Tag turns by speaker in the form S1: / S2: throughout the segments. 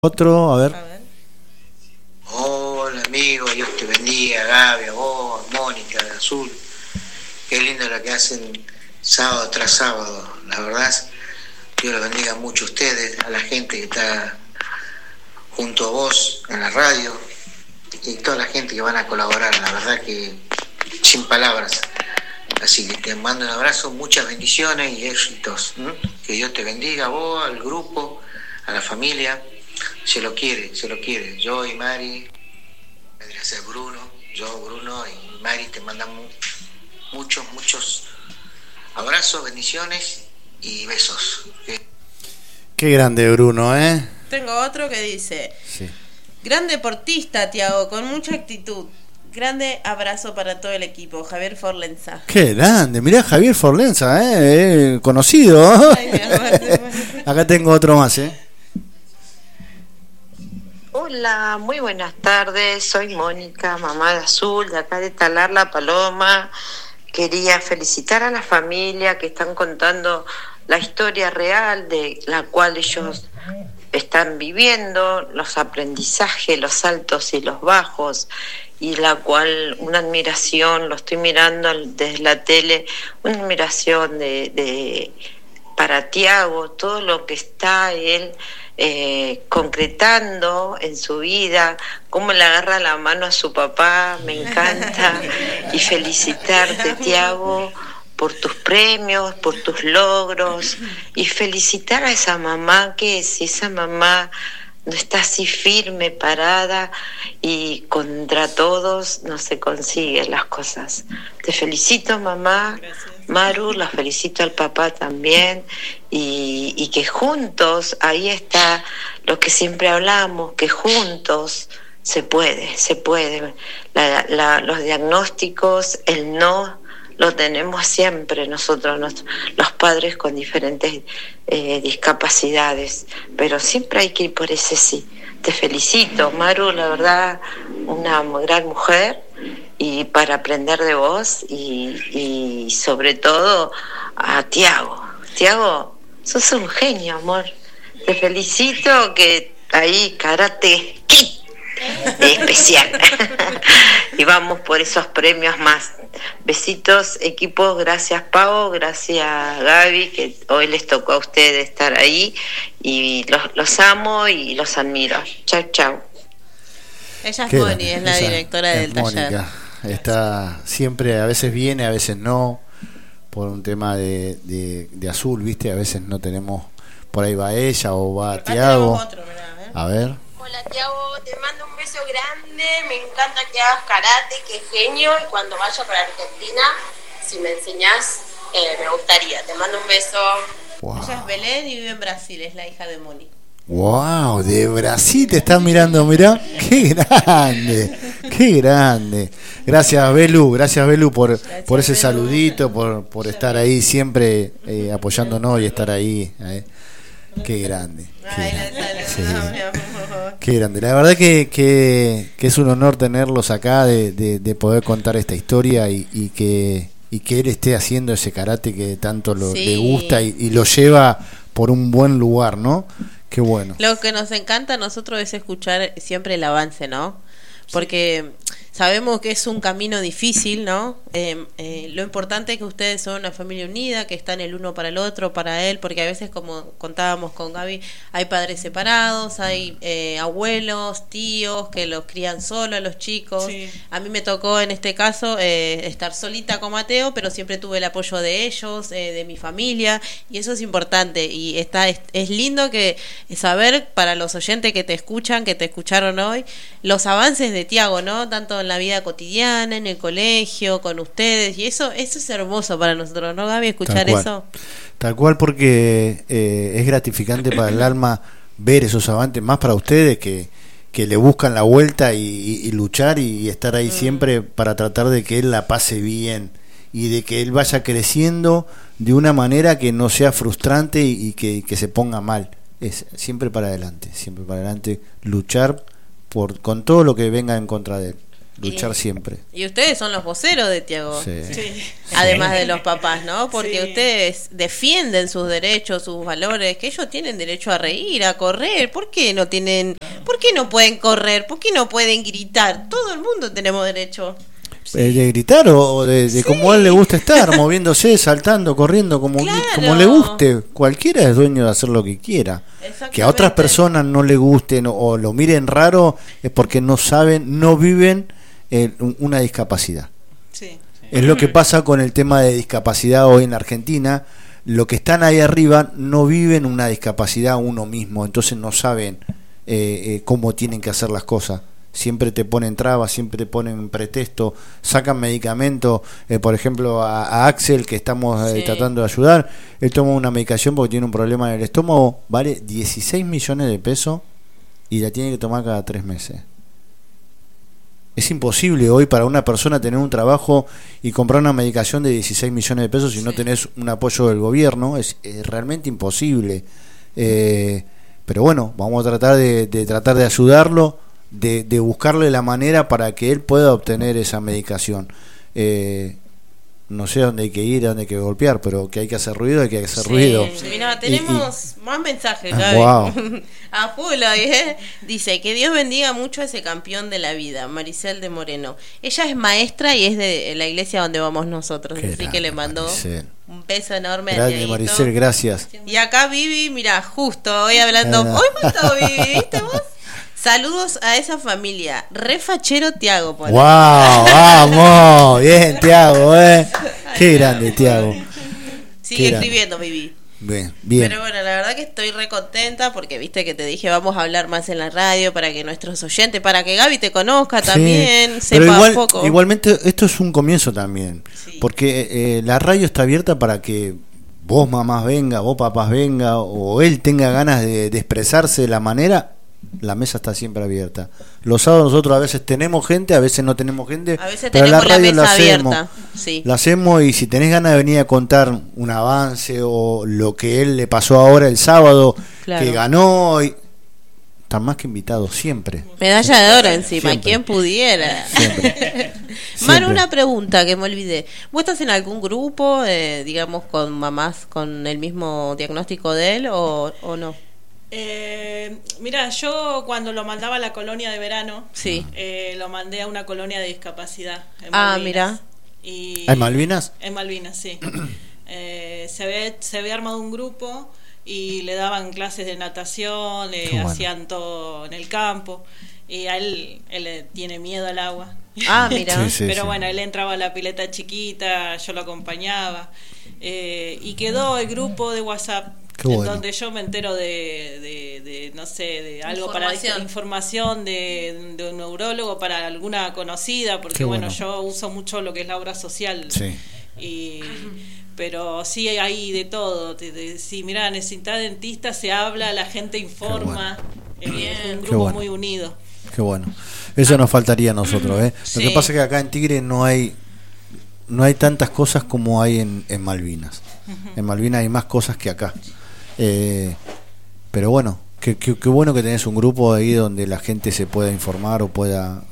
S1: Otro, a ver.
S2: A ver.
S3: Hola amigo, Dios te bendiga, Gaby, a vos, Mónica de Azul. Qué lindo lo que hacen sábado tras sábado. La verdad, Dios los bendiga mucho a ustedes, a la gente que está junto a vos en la radio y toda la gente que van a colaborar. La verdad que sin palabras. Así que te mando un abrazo, muchas bendiciones y éxitos. Que Dios te bendiga a vos, al grupo, a la familia. Se lo quiere. Yo y Mari, vendría a ser Bruno, Bruno y Mari te mandamos muchos abrazos, bendiciones y besos.
S1: Qué grande Bruno, ¿eh?
S2: Tengo otro que dice:
S1: Sí.
S2: Gran deportista, Tiago, con mucha actitud. Grande abrazo para todo el equipo. Javier Forlenza.
S1: Qué grande, mirá Javier Forlenza, conocido.
S2: Ay, mi amor.
S1: Acá tengo otro más,
S4: Hola, muy buenas tardes, soy Mónica, mamá de Azul, de acá de Talar La Paloma. Quería felicitar a la familia que están contando la historia real de la cual ellos están viviendo, los aprendizajes, los altos y los bajos, y la cual una admiración, lo estoy mirando desde la tele, una admiración para Tiago, todo lo que está él concretando en su vida, cómo le agarra la mano a su papá, me encanta, y felicitarte, Tiago, por tus premios, por tus logros, y felicitar a esa mamá, que si esa mamá no está así firme, parada, y contra todos no se consiguen las cosas. Te felicito, mamá.
S2: Gracias.
S4: Maru, la felicito al papá también, y que juntos, ahí está lo que siempre hablamos, que juntos se puede. Los diagnósticos, el no, lo tenemos siempre nosotros, los padres con diferentes discapacidades, pero siempre hay que ir por ese sí. Te felicito, Maru, la verdad, una gran mujer, y para aprender de vos, y sobre todo a Tiago. Tiago, sos un genio, amor. Te felicito, que ahí Karate Kid especial. Y vamos por esos premios más. Besitos, equipo. Gracias, Pau. Gracias, Gaby, que hoy les tocó a ustedes estar ahí. Y los amo y los admiro. Chau.
S2: Ella es Moni, es la directora del taller.
S1: Mónica. Está siempre, a veces viene, a veces no, por un tema de Azul, ¿viste? A veces no tenemos, por ahí va ella o va
S2: Acá
S1: Tiago.
S2: tenemos otro, mirá,
S1: A ver.
S5: Hola Tiago, te mando un beso grande, me encanta que hagas karate, qué genio, y cuando vaya para Argentina, si me enseñás, me gustaría. Te mando un beso.
S1: Wow.
S2: Ella es Belén y vive en Brasil, es la hija de Moni.
S1: Wow, de Brasil te están mirando, mirá. Qué grande. Gracias Belu por ese
S2: Belu.
S1: saludito, por estar ahí siempre apoyándonos y estar ahí. Qué grande.
S2: Ay, la saludo,
S1: Sí.
S2: mi amor.
S1: Qué grande. La verdad que es un honor tenerlos acá, de poder contar esta historia y que él esté haciendo ese karate que tanto
S2: Sí.
S1: le gusta y lo lleva por un buen lugar, ¿no? Qué bueno.
S2: Lo que nos encanta a nosotros es escuchar siempre el avance, ¿no? Porque sabemos que es un camino difícil, ¿no? Lo importante es que ustedes son una familia unida, que están el uno para el otro, para él, porque a veces, como contábamos con Gaby, hay padres separados, hay abuelos, tíos que los crían solo a los chicos.
S6: Sí.
S2: A mí me tocó en este caso estar solita con Mateo, pero siempre tuve el apoyo de ellos, de mi familia, y eso es importante. Y es lindo que saber, para los oyentes que te escuchan, que te escucharon hoy, los avances de Tiago, ¿no? Tanto en la vida cotidiana, en el colegio, con ustedes, y eso es hermoso para nosotros, ¿no, Gaby? Escuchar eso.
S1: Tal cual, porque es gratificante para el alma ver esos avances, más para ustedes que le buscan la vuelta y luchar y estar ahí siempre para tratar de que él la pase bien y de que él vaya creciendo de una manera que no sea frustrante y que se ponga mal. Es siempre para adelante, luchar con todo lo que venga en contra de él. luchar siempre.
S2: Y ustedes son los voceros de Tiago.
S1: Sí.
S2: Además de los papás, ¿no? Porque
S6: Sí.
S2: ustedes defienden sus derechos, sus valores, que ellos tienen derecho a reír, a correr. ¿Por qué no pueden correr? ¿Por qué no pueden gritar? Todo el mundo tenemos derecho.
S1: De gritar o de como a él le gusta estar, moviéndose, saltando, corriendo, como
S2: Claro.
S1: le guste. Cualquiera es dueño de hacer lo que quiera. Que a otras personas no le gusten o lo miren raro es porque no saben, no viven una discapacidad.
S6: Sí.
S1: Es lo que pasa con el tema de discapacidad hoy en Argentina. Los que están ahí arriba no viven una discapacidad uno mismo, entonces no saben cómo tienen que hacer las cosas. Siempre te ponen trabas, siempre te ponen pretexto, sacan medicamentos. Por ejemplo, a Axel, que estamos tratando de ayudar, él toma una medicación porque tiene un problema en el estómago, vale 16 millones de pesos y la tiene que tomar cada 3 meses. Es imposible hoy para una persona tener un trabajo y comprar una medicación de 16 millones de pesos si no tenés un apoyo del gobierno. Es realmente imposible. Pero bueno, vamos a tratar de ayudarlo, de buscarle la manera para que él pueda obtener esa medicación. No sé a dónde hay que ir, a dónde hay que golpear, pero que hay que hacer ruido, hay que hacer ruido.
S2: Mira, tenemos más mensajes,
S1: Ah,
S2: Gaby.
S1: wow.
S2: A full hoy, ¿eh? Dice que Dios bendiga mucho a ese campeón de la vida, Maricel de Moreno. Ella es maestra y es de la iglesia donde vamos nosotros,
S1: Qué
S2: así
S1: grande,
S2: que le mandó
S1: Maricel.
S2: un beso enorme. a
S1: Grande,
S2: Dieguito.
S1: Maricel, gracias.
S2: Y acá Vivi, mira, justo hoy hablando.
S1: Ah.
S2: Hoy faltó Vivi, ¿viste vos? Saludos a esa familia. Re fachero Tiago,
S1: ¡Wow! ¡Vamos! Bien, Tiago, Qué grande, Tiago.
S2: Sigue
S1: Qué grande.
S2: escribiendo, Vivi.
S1: Bien.
S2: Pero bueno, la verdad que estoy re contenta porque viste que te dije vamos a hablar más en la radio para que nuestros oyentes, para que Gaby te conozca también,
S1: Sí, pero
S2: sepa un poco.
S1: igualmente esto es un comienzo también,
S2: Sí.
S1: porque la radio está abierta para que vos mamás venga, vos papás venga, o él tenga ganas de expresarse de la manera. La mesa está siempre abierta. Los sábados nosotros a veces tenemos gente, a veces no tenemos gente,
S2: A veces
S1: pero
S2: tenemos la
S1: radio
S2: mesa
S1: hacemos.
S2: abierta. Sí.
S1: La hacemos y si tenés ganas de venir a contar un avance o lo que él le pasó ahora el sábado,
S2: Claro.
S1: que ganó, están más que invitados siempre.
S2: Medalla de oro encima,
S1: Siempre.
S2: ¿quién pudiera?
S1: Siempre.
S2: Manu,
S1: Siempre.
S2: una pregunta que me olvidé. ¿Vos estás en algún grupo, digamos, con mamás con el mismo diagnóstico de él o no?
S6: Mira, yo cuando lo mandaba a la colonia de verano,
S2: Sí.
S6: lo mandé a una colonia de discapacidad. En
S2: Ah,
S6: Malvinas.
S2: mira.
S6: Y
S1: ¿Hay Malvinas?
S6: En Malvinas, sí. Se había armado un grupo y le daban clases de natación,
S1: Qué bueno.
S6: hacían todo en el campo. Y a él tiene miedo al agua.
S2: Ah, mira.
S1: Sí, sí.
S6: Pero bueno, él entraba a la pileta chiquita, yo lo acompañaba. Y quedó el grupo de WhatsApp,
S1: Qué bueno.
S6: donde yo me entero de no sé, de algo información de un neurólogo para alguna conocida, porque
S1: Qué bueno.
S6: yo uso mucho lo que es la obra social.
S1: Sí.
S6: Pero sí hay de todo. Si mirá, necesita dentista, se habla, la gente informa. Es un
S1: Qué
S6: grupo
S1: bueno.
S6: muy unido.
S1: Qué bueno. Eso nos faltaría a nosotros,
S2: Sí.
S1: Lo que pasa es que acá en Tigre no hay tantas cosas como hay en Malvinas. En Malvinas hay más cosas que acá. Pero bueno, qué bueno que tenés un grupo ahí donde la gente se pueda informar o pueda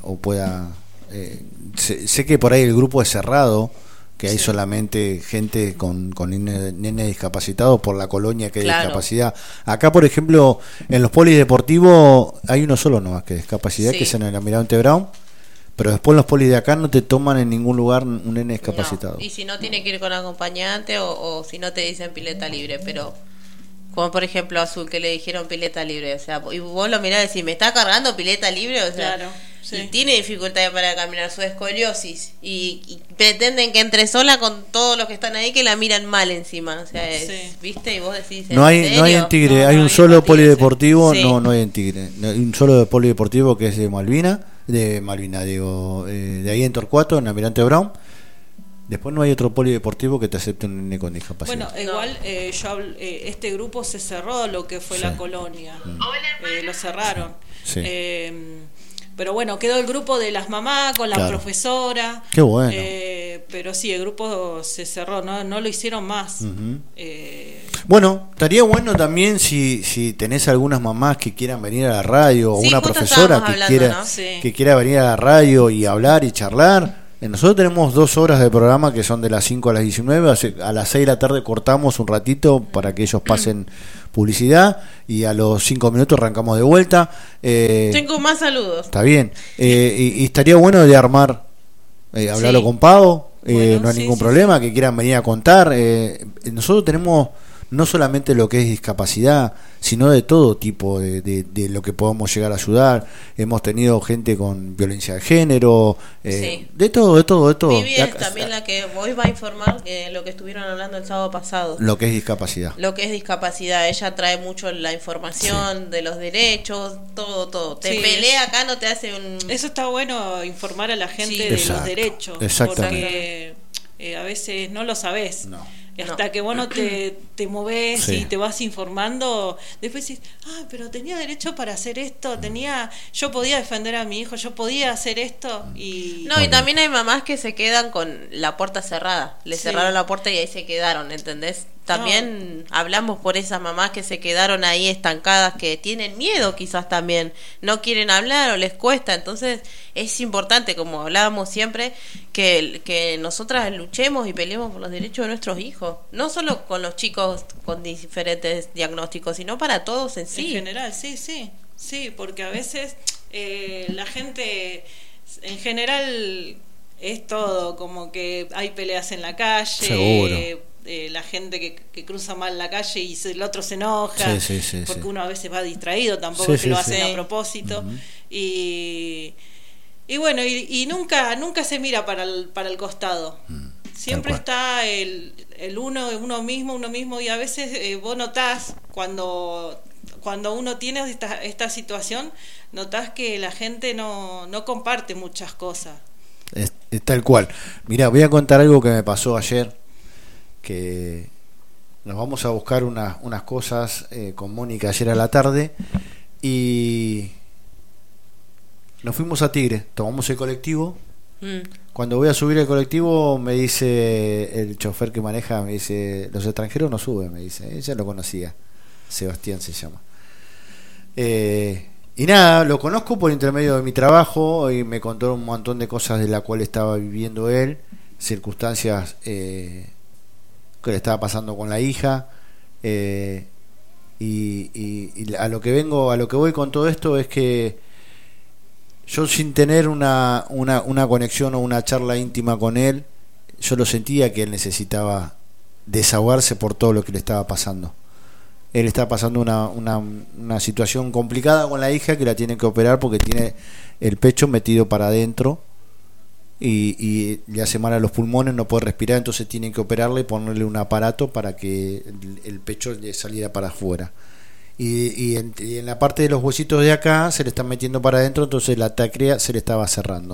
S1: sé que por ahí el grupo es cerrado, que hay solamente gente con nene discapacitados por la colonia que hay
S2: Claro.
S1: discapacidad. Acá, por ejemplo, en los polideportivos hay uno solo nomás que discapacidad,
S2: Sí.
S1: que es en el Almirante Brown, pero después en los polis de acá no te toman en ningún lugar un nene discapacitado.
S2: No. Y si no, tiene que ir con acompañante o si no te dicen pileta libre, pero como por ejemplo Azul, que le dijeron pileta libre, o sea, y vos lo mirás y decís, ¿me está cargando pileta libre? O sea,
S6: Claro, sí.
S2: y tiene dificultades para caminar, su escoliosis, y pretenden que entre sola con todos los que están ahí que la miran mal encima, o sea,
S6: Sí.
S2: ¿viste? Y vos decís,
S1: No hay en Tigre,
S6: No,
S1: hay
S6: no
S1: un
S6: hay
S1: solo
S6: empatía,
S1: polideportivo,
S2: sí.
S1: no hay en Tigre. Hay un solo polideportivo que es de ahí en Torcuato, en Almirante Brown. Después no hay otro polideportivo que te acepte un nene con discapacidad.
S6: Bueno, igual este grupo se cerró, lo que fue
S1: Sí.
S6: la colonia. Lo cerraron.
S1: Sí.
S6: Pero bueno, quedó el grupo de las mamás con la
S1: Claro.
S6: profesora.
S1: Qué bueno.
S6: Pero sí, el grupo se cerró, no lo hicieron más.
S1: Ujú. Bueno, estaría bueno también si tenés algunas mamás que quieran venir a la radio, o una profesora que quiera venir a la radio y hablar y charlar. Nosotros tenemos 2 horas de programa que son de las 5 a las 19, a las 6 de la tarde cortamos un ratito para que ellos pasen publicidad y a los 5 minutos arrancamos de vuelta.
S2: Tengo más saludos.
S1: Está bien. Y estaría bueno de armar, hablarlo con Pau, no hay ningún problema, que quieran venir a contar. Nosotros tenemos no solamente lo que es discapacidad, sino de todo tipo de lo que podamos llegar a ayudar. Hemos tenido gente con violencia de género, de todo.
S2: Vivi es también la que hoy va a informar lo que estuvieron hablando el sábado pasado.
S1: Lo que es discapacidad.
S2: Ella trae mucho la información de los derechos, todo. Te pelea acá, no te hace un...
S6: Eso está bueno, informar a la gente de los derechos.
S1: Exactamente.
S6: Porque a veces no lo sabés.
S1: No.
S6: Hasta que vos no te movés y te vas informando, después decís, pero tenía derecho para hacer esto, yo podía defender a mi hijo, yo podía hacer esto. Y
S2: también hay mamás que se quedan con la puerta cerrada, cerraron la puerta y ahí se quedaron, ¿entendés? También hablamos por esas mamás que se quedaron ahí estancadas, que tienen miedo quizás también, no quieren hablar o les cuesta. Entonces es importante, como hablábamos siempre, que nosotras luchemos y peleemos por los derechos de nuestros hijos, no solo con los chicos con diferentes diagnósticos, sino para todos en sí.
S6: En general, sí, porque a veces la gente en general es todo, como que hay peleas en la calle.
S1: Seguro.
S6: La gente que cruza mal la calle y el otro se enoja porque uno a veces va distraído, tampoco es que lo hacen a propósito. Y bueno, y nunca se mira para el costado. Siempre está el uno mismo, y a veces vos notás cuando uno tiene esta situación, notás que la gente no comparte muchas cosas.
S1: Es tal cual. Mirá, voy a contar algo que me pasó ayer, que nos vamos a buscar unas cosas con Mónica ayer a la tarde y nos fuimos a Tigre, tomamos el colectivo. Cuando voy a subir el colectivo me dice el chofer que maneja, me dice, los extranjeros no suben, me dice, ella lo conocía, Sebastián se llama. Y nada, lo conozco por intermedio de mi trabajo y me contó un montón de cosas de la cual estaba viviendo él, circunstancias que le estaba pasando con la hija, y a lo que voy con todo esto es que yo, sin tener una conexión o una charla íntima con él, yo lo sentía que él necesitaba desahogarse por todo lo que le estaba pasando. Él está pasando una situación complicada con la hija, que la tienen que operar porque tiene el pecho metido para adentro y le hace mal a los pulmones, no puede respirar, entonces tienen que operarle y ponerle un aparato para que el pecho le saliera para afuera. Y en la parte de los huesitos de acá se le están metiendo para adentro, entonces la tracrea se le estaba cerrando.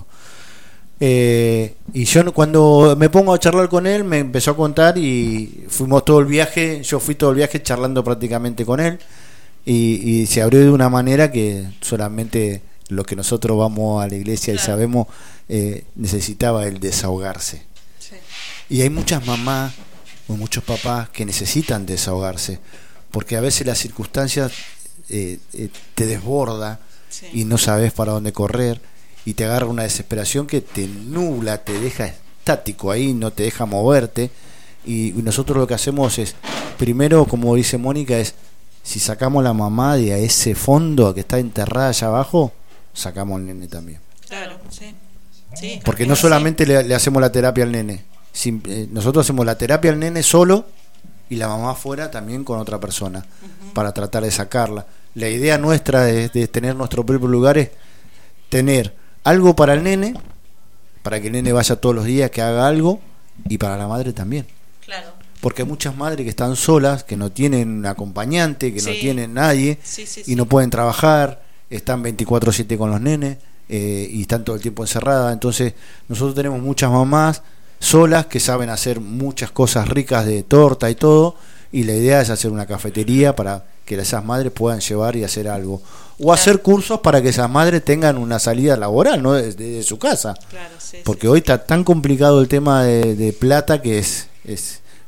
S1: Y yo, cuando me pongo a charlar con él, me empezó a contar y fuimos todo el viaje, yo fui todo el viaje charlando prácticamente con él, y se abrió de una manera que solamente los que nosotros vamos a la iglesia y sabemos, necesitaba el desahogarse. Y hay muchas mamás o muchos papás que necesitan desahogarse, porque a veces las circunstancias te desborda y no sabes para dónde correr, y te agarra una desesperación que te nubla, te deja estático ahí, no te deja moverte. Y nosotros lo que hacemos es, primero, como dice Mónica, es, si sacamos la mamá de a ese fondo que está enterrada allá abajo, sacamos al nene también.
S6: Claro, sí.
S1: Porque no solamente le hacemos la terapia al nene, nosotros hacemos la terapia al nene solo y la mamá afuera también con otra persona, para tratar de sacarla. La idea nuestra de tener nuestro propio lugar es tener algo para el nene, para que el nene vaya todos los días, que haga algo, y para la madre también.
S2: Claro.
S1: Porque hay muchas madres que están solas, que no tienen acompañante, que no tienen nadie, y no pueden trabajar, están 24/7 con los nenes, y están todo el tiempo encerradas. Entonces nosotros tenemos muchas mamás solas que saben hacer muchas cosas ricas de torta y todo, y la idea es hacer una cafetería para que esas madres puedan llevar y hacer algo, o hacer cursos para que esas madres tengan una salida laboral, no desde su casa, porque hoy está tan complicado el tema de plata, que es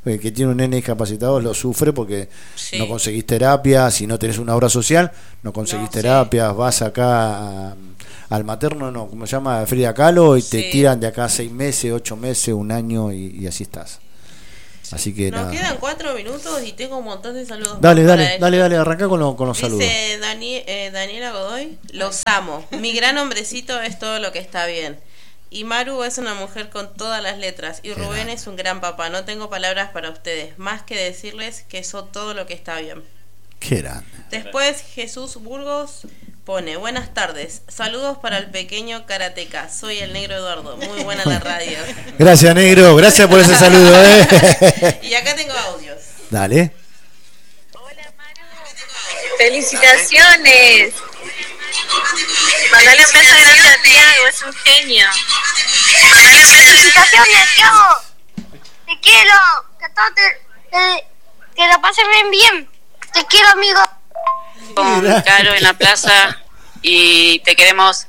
S1: que tiene un nene discapacitado lo sufre porque no conseguís terapia, si no tenés una obra social, no conseguís terapias, vas acá al materno, no, ¿cómo se llama? Frida Kahlo, y te tiran de acá 6 meses, 8 meses, un año y así estás. Así que
S2: nos quedan 4 minutos y tengo un montón de saludos.
S1: Dale, arranca con los saludos.
S2: Dice Daniela Godoy, los amo. Mi gran hombrecito es todo lo que está bien. Y Maru es una mujer con todas las letras. Y Rubén es un gran papá. No tengo palabras para ustedes, más que decirles que son todo lo que está bien.
S1: Qué grande.
S2: Después Jesús Burgos pone: buenas tardes, saludos para el pequeño karateca, soy el negro Eduardo, muy buena la radio.
S1: Gracias, negro, gracias por ese saludo.
S2: Y acá tengo audios.
S1: Dale.
S5: Hola Maru, felicitaciones. Mandale un beso grande a Tiago, es un genio.
S7: Felicitaciones, Tiago. Te quiero, que la pases bien. Te quiero, amigo.
S8: Con Caro en la plaza y te queremos.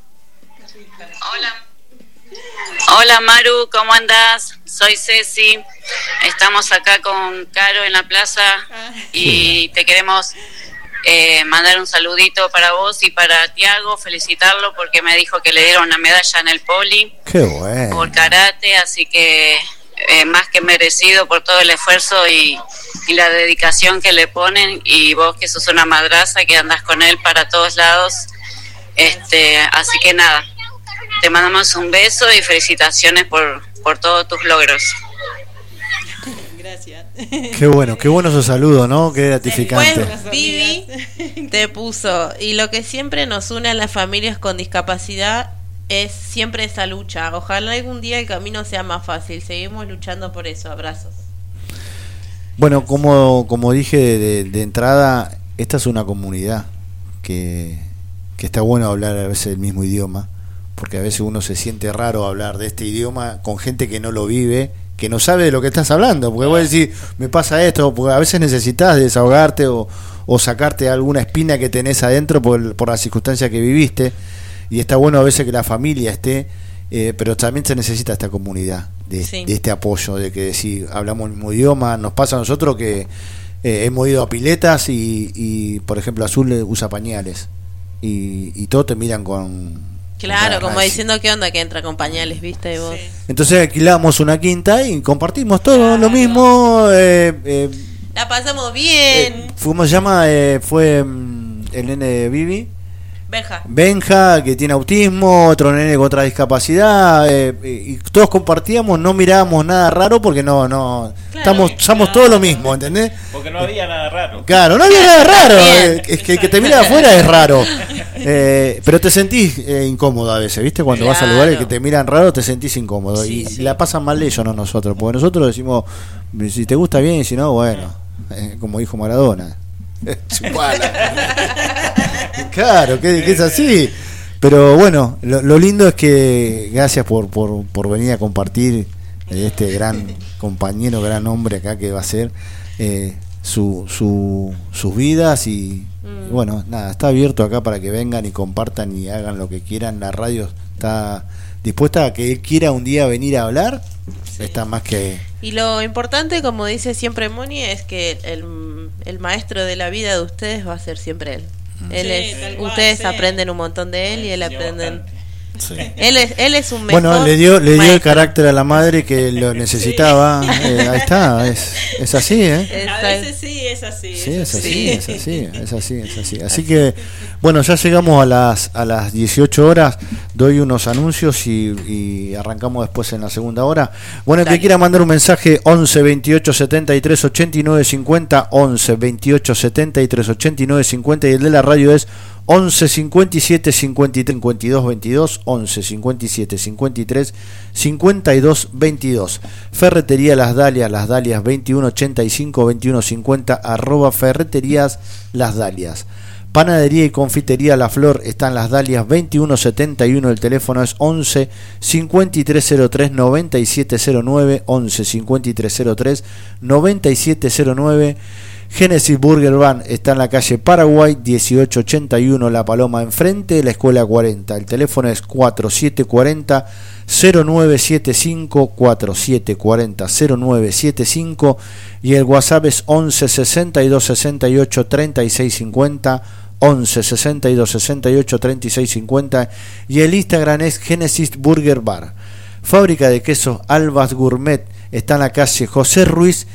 S8: Hola Maru, ¿cómo andás? Soy Ceci, estamos acá con Caro en la plaza y te queremos mandar un saludito para vos y para Tiago, felicitarlo porque me dijo que le dieron una medalla en el poli.
S1: Qué bueno.
S8: Por karate, así que más que merecido por todo el esfuerzo y la dedicación que le ponen, y vos que sos una madraza que andás con él para todos lados, así que nada, te mandamos un beso y felicitaciones por todos tus logros.
S6: Gracias.
S1: Qué bueno esos saludos, ¿no? Qué gratificante.
S2: Después Vivi te puso: y lo que siempre nos une a las familias con discapacidad es siempre esa lucha. Ojalá algún día el camino sea más fácil. Seguimos luchando por eso. Abrazos.
S1: Bueno, como dije de entrada, esta es una comunidad que está bueno hablar a veces el mismo idioma, porque a veces uno se siente raro hablar de este idioma con gente que no lo vive, que no sabe de lo que estás hablando, porque vos decís, me pasa esto, porque a veces necesitas desahogarte o sacarte alguna espina que tenés adentro por la circunstancia que viviste, y está bueno a veces que la familia esté, pero también se necesita esta comunidad de este apoyo, de que si hablamos el mismo idioma. Nos pasa a nosotros que hemos ido a piletas y por ejemplo Azul usa pañales y todos te miran con...
S2: Claro, como diciendo qué onda que entra con pañales, ¿viste? Vos.
S1: Entonces alquilamos una quinta y compartimos todo lo mismo.
S2: La pasamos bien.
S1: ¿Cómo se llama? Fue el nene de Vivi. Benja, que tiene autismo, otro nene con otra discapacidad, y todos compartíamos, no mirábamos nada raro porque no somos todos lo mismo, ¿entendés?
S9: Porque no había nada raro.
S1: Claro, no había nada raro, es que el que te mira de afuera es raro, pero te sentís incómodo a veces, ¿viste? Cuando vas a lugares que te miran raro te sentís incómodo, y la pasan mal ellos, no nosotros, porque nosotros decimos, si te gusta bien y si no, bueno, como dijo Maradona. Claro, que es así. Pero bueno, lo lindo es que gracias por venir a compartir este gran compañero, gran hombre acá que va a ser sus vidas y bueno, nada, está abierto acá para que vengan y compartan y hagan lo que quieran. La radio está dispuesta a que él quiera un día venir a hablar. Está más que...
S2: Y lo importante, como dice siempre Moni, es que el maestro de la vida de ustedes va a ser siempre él. Ustedes aprenden un montón de él y él aprenden. Sí. Él es un mejor.
S1: Bueno, le dio el carácter a la madre que lo necesitaba. Ahí está, es así,
S6: A veces sí, es así.
S1: Sí, es así. Así que, bueno, ya llegamos a las 18 horas. Doy unos anuncios y arrancamos después en la segunda hora. Bueno, el que quiera mandar un mensaje, 11 28 73 89 50, 11 28 73 89 50, y el de la radio es 11 57 53 52 22, 11 57 53 52 22. Ferretería Las Dalias 21 85 21 50 @ ferreterías Las Dalias. Panadería y confitería La Flor están Las Dalias 21 71, el teléfono es 11 5303 9709, 11 5303 9709. Genesis Burger Bar está en la calle Paraguay 1881, La Paloma, enfrente de la Escuela 40. El teléfono es 4740-0975, 4740-0975, y el WhatsApp es 11 62 68 36 50, 11 62 68 36 50, y el Instagram es Genesis Burger Bar. Fábrica de quesos Albas Gourmet está en la calle José Ruiz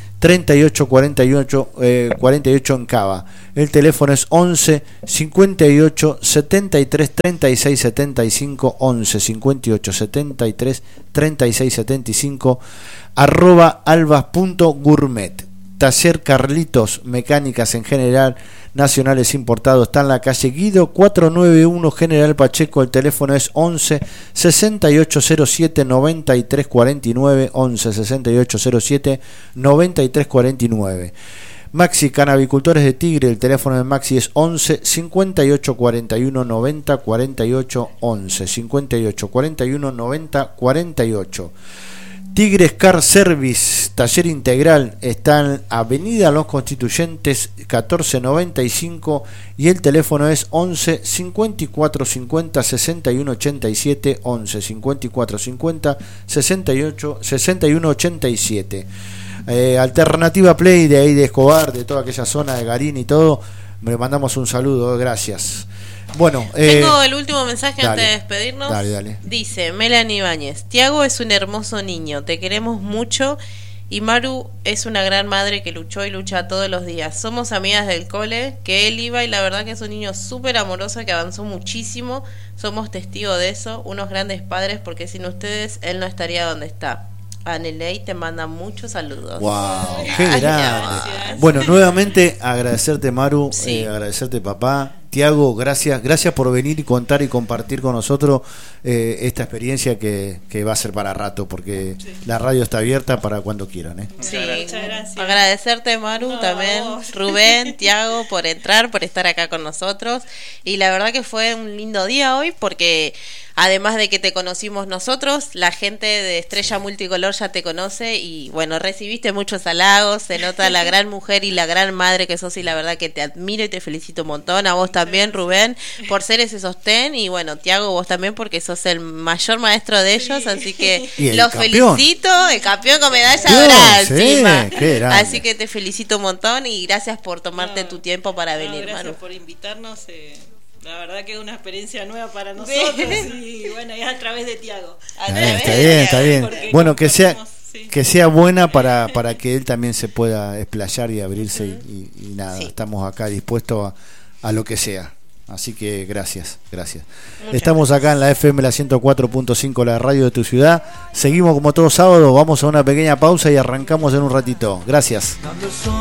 S1: 3848 en Cava. El teléfono es 11 58 73 36 75, 11 58 73 36 75, @albas.gourmet. Taller Carlitos, mecánicas en general, nacionales importados, está en la calle Guido 491, General Pacheco. El teléfono es 11 6807 9349, 11 6807 9349. Maxi Canavicultores de Tigre, el teléfono de Maxi es 11 58 41 90 48, 11 58 41 90 48. Tigres Car Service, taller integral, está en Avenida Los Constituyentes 1495, y el teléfono es 11 54 50 61 87, 11 54 50 68 61 87. Alternativa Play de ahí de Escobar, de toda aquella zona de Garín y todo, me mandamos un saludo, gracias. Bueno,
S2: tengo el último mensaje antes de despedirnos.
S1: Dale.
S2: Dice Melanie Ibáñez: Tiago es un hermoso niño, te queremos mucho, y Maru es una gran madre que luchó y lucha todos los días. Somos amigas del cole que él iba, y la verdad que es un niño súper amoroso que avanzó muchísimo. Somos testigos de eso, unos grandes padres, porque sin ustedes él no estaría donde está. Anelei te manda muchos saludos.
S1: Wow, qué grande. Bueno, nuevamente agradecerte, Maru, agradecerte, papá. Tiago, gracias por venir y contar y compartir con nosotros esta experiencia que va a ser para rato, porque la radio está abierta para cuando quieran.
S2: Sí, muchas gracias. Agradecerte, Maru, también, Rubén, Tiago, por entrar, por estar acá con nosotros. Y la verdad que fue un lindo día hoy, porque además de que te conocimos nosotros, la gente de Estrella Multicolor ya te conoce, y bueno, recibiste muchos halagos, se nota la gran mujer y la gran madre que sos, y la verdad que te admiro y te felicito un montón. A vos también, Rubén, por ser ese sostén, y bueno, Tiago, vos también, porque sos el mayor maestro de ellos, así que los felicito, el campeón con medalla dorada encima. Así que te felicito un montón y gracias por tomarte tu tiempo para venir,
S6: gracias,
S2: Manu.
S6: Por invitarnos. La verdad que es una experiencia nueva para nosotros, y bueno, es a través de Tiago.
S1: Está bien. Bueno, que sea buena para que él también se pueda explayar y abrirse, y nada, estamos acá dispuestos a lo que sea. Así que gracias. Estamos acá en la FM, la 104.5, la radio de tu ciudad. Seguimos como todos sábados, vamos a una pequeña pausa y arrancamos en un ratito. Gracias.